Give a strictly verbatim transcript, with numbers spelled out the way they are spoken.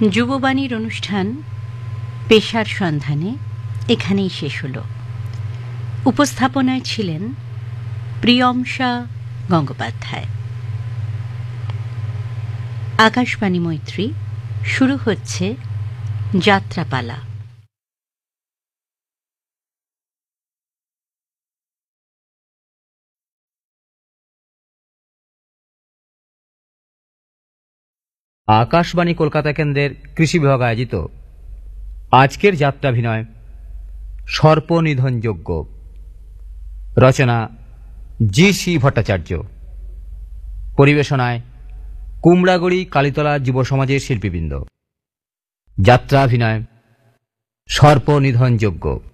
যুববাণীর অনুষ্ঠান পেশার সন্ধানে এখানেই শেষ হল। উপস্থাপনায় ছিলেন প্রিয়মশা গঙ্গোপাধ্যায়। আকাশবাণী মৈত্রী, শুরু হচ্ছে যাত্রাপালা। আকাশবাণী কলকাতা কেন্দ্রের কৃষি বিভাগ আয়োজিত আজকের যাত্রাভিনয় সর্পনিধনযোগ্য, রচনা জি সি ভট্টাচার্য, পরিবেশনায় কুমড়াগড়ি কালীতলা যুব সমাজের শিল্পীবৃন্দ। যাত্রাভিনয় সর্পনিধনযোগ্য।